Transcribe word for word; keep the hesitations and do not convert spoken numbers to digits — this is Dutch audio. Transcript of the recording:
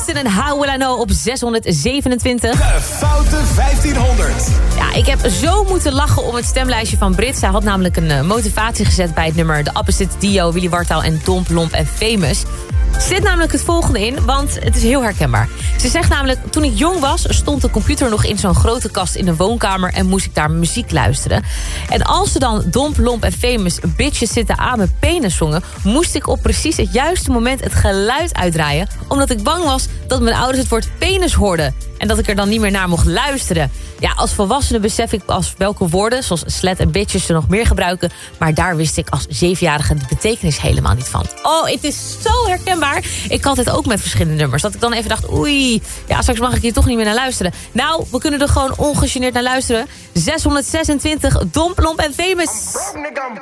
Houston en How Will I Know op zeshonderdzevenentwintig. De Foute vijftienhonderd. Ja, ik heb zo moeten lachen om het stemlijstje van Brit. Zij had namelijk een uh, motivatie gezet bij het nummer The Opposite, Dio, Willy Wartaal en Domp, Lomp en Famous. Er zit namelijk het volgende in, want het is heel herkenbaar. Ze zegt namelijk, toen ik jong was, stond de computer nog in zo'n grote kast in de woonkamer en moest ik daar muziek luisteren. En als ze dan Domp, Lomp en Famous Bitches Zitten aan mijn penis zongen, moest ik op precies het juiste moment het geluid uitdraaien, omdat ik bang was dat mijn ouders het woord penis hoorden en dat ik er dan niet meer naar mocht luisteren. Ja, als volwassene besef ik pas welke woorden, zoals slet en bitches, ze nog meer gebruiken, maar daar wist ik als zevenjarige de betekenis helemaal niet van. Oh, het is zo herkenbaar. Ik had het ook met verschillende nummers. Dat ik dan even dacht, oei, ja, straks mag ik hier toch niet meer naar luisteren. Nou, we kunnen er gewoon ongegeneerd naar luisteren. zeshonderdzesentwintig, Domp, Lomp en Famous.